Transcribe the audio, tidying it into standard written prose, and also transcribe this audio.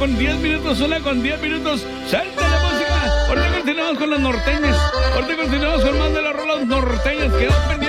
con 10 minutos, 1:10. ¡Salta la música! Ahorita continuamos con las norteñas. Ahorita continuamos con más de las rolas norteñas. Quedó